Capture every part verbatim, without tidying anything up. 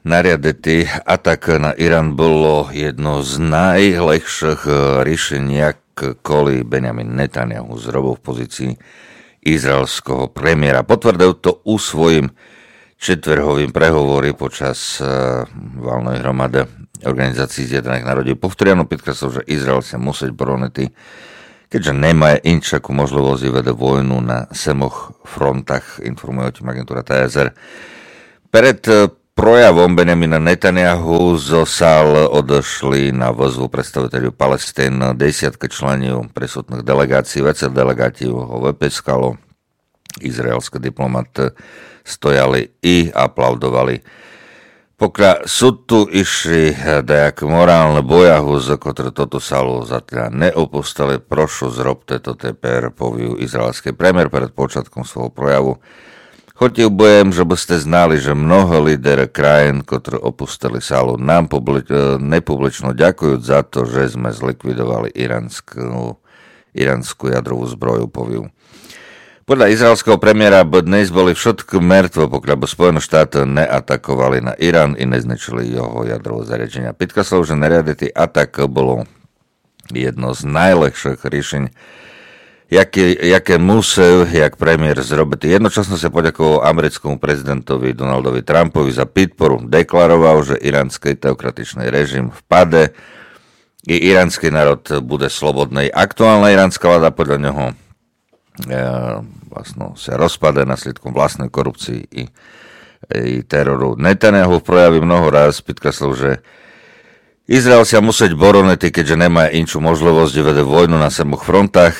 nariadetý atak na Irán bolo jedno z najlepších riešení, kvôli Benjamin Netanyahu zrobil v pozícii izraelského premiéra. Potvrdil to u svojím četverhovým prehovory počas valnej hromady Organizácii zjednaných národov. Повторяно підкреслив, že Izrael sa musí боронити, keďže nemá inčakú možnosť vede vojnu na semoch frontách, informuje o tým agentúra té es er. Pred projavom Benjamina Netanyahu zo sál odošli na vozvu predstaviteľov Palestín desiatka členov presúdnych delegácií, vece delegáti ho vypeskalo, izraelské diplomaty stojali i aplaudovali. Pokiaľ sú tu išli dejak morálne bojahu, z ktoré toto sálu zatiaľ neopustili, prošu zrobte to teper, poviu izraelský premiér pred počiatkom svojho projavu. Chotil bojem, že by ste znali, že mnoho líder krajín, ktorí opustili sálu, nám publi- nepublično ďakujú za to, že sme zlikvidovali iránsku, iránsku jadrovú zbroju, poviu. Podľa izraelského premiéra by dnes boli všetky mŕtve, pokiaľ by Spojené štáty neatakovali na Irán i nezničili jeho jadrové zariadenia. Podkreslil, že nariadetý atak bolo jedno z najlepších riešení, jaké, jaké musel, jak premiér zrobiť. Jednočasne sa poďakoval americkému prezidentovi Donaldovi Trumpovi za podporu. Deklaroval, že iránsky teokratičný režim vpade i iránsky národ bude slobodný. Aktuálna iránska vláda podľa neho Ja, vlastno sa rozpadá následkom vlastnej korupcii i, i teroru. Netanyahu v projavi mnoho raz podkreslil, že Izrael sa musí boroniť, keďže nemá inčú možnosť vede vojnu na semoch frontách.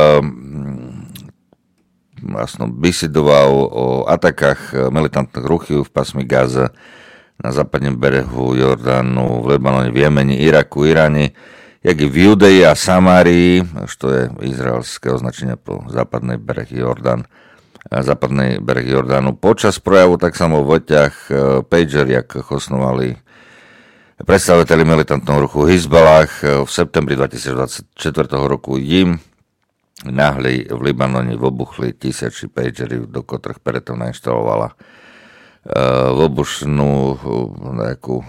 Vlastno besidoval o atakách militantných ruchov v pásmi Gaza na západnom brehu Jordánu, v Libanone, v Jemeni, Iraku, Iráne, jak i v Judeji a Samárii, što je izraelské označenie pro západný breh Jordán, západný breh Jordánu. Počas projavu tak samo v oťach pager, jak osnovali predstaviteľi militantného ruchu Hizballah v septembri dvetisícdvadsaťštyri roku im nahli v Libanone vybuchli tisíce pagery, do ktorých preto nainštalovala vybušnú nejakú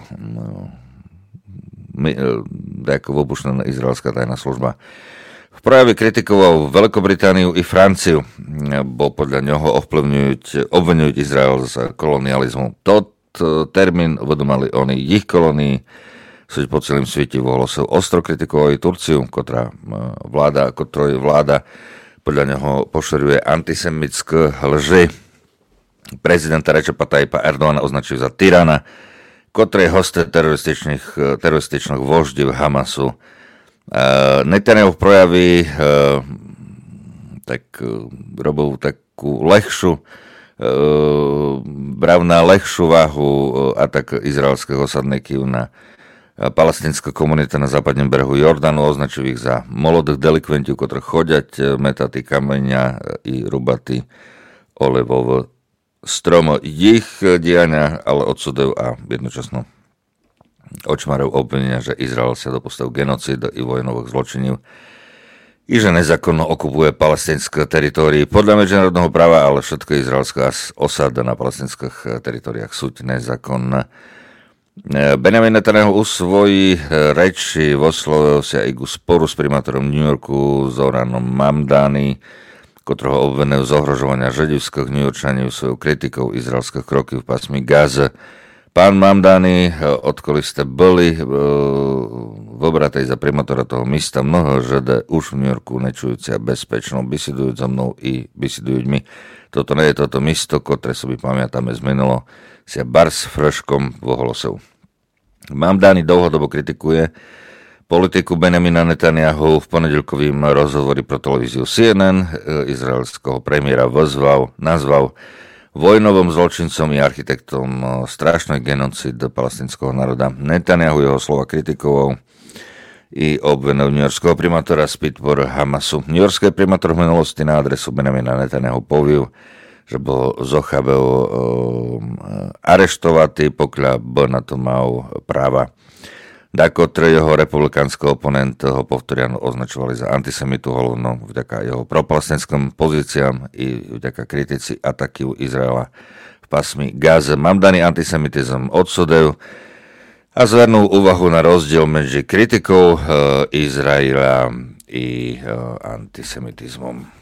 nejaká vybušnená izraelská tajná služba. V prejave kritikoval Veľkobritániu i Franciu, bo podľa neho obviňujú Izrael z kolonializmu. Tot termín vedomali oni ich kolónii, sú po celým svete vohlasov. Ostro kritikovali Turciu, ktorá vláda, ktorej vláda podľa neho pošeruje antisemické lži. Prezidenta Recepa Tayyipa Erdogana označujú za tyrana, ktorý je host terorističných, terorističných voždív Hamasu. Netanyahu v projavi tak robil takú lehšiu, bral na lehšiu váhu atak izraelských osadníkov na palestinskú komunitu na západnom brehu Jordánu, označujú ich za molodých delikventov, ktorí chodia metati kameňa i rubati olivové stromo ich diania, ale odsudujú a jednočasno očmarujú obvinenia, že Izrael sa dopustil genocíd i vojnových zločinov i že nezákonno okupuje palestinské teritórie podľa medzinárodného práva, ale všetko izraelská osada na palestinských teritóriách sú nezákonné. Benjamin Netanyahu u svojej reči voslovil sa i ku sporu s primátorom New Yorku Zoranom Mamdani, ktorého obvinujú z ohrožovania židovských Newyorčanov svojou kritikou izraelských krokov v pásmi Gaza. Pán Mamdani, odkoli ste boli v obratej za primátora toho místa, mnoho žide už v New Yorku nečujúci a bezpečno besidujú so mnou i besidujú mi. Toto nie je toto místo, ktoré sobie pamätáme z minulo, sa bar s frškom vohlasov. Mamdani dlhodobo kritikuje politiku Benjamina Netanyahu. V ponedeľkovým rozhovori pro televíziu C N N izraelského premiéra vozval, nazval vojnovom zločincom i architektom strašnej genocid palestinského národa. Netanyahu jeho slova kritikoval i obvinil newyorského primátora z podpory Hamasu. Newyorský primátor v minulosti na adresu Benjamina Netanyahu povil, že bol zochabel um, areštovatý, pokiaľ by na to mal práva. Dakotre jeho republikánsky oponent ho povtoriano označovali za antisemitu, hlavno vďaka jeho propalestinským pozíciám i vďaka kritici ataky Izraela v pasmi Gaze. Mám daný antisemitizm odsudev a zvernou úvahu na rozdiel medzi kritikou e, Izraela i e, antisemitizmom.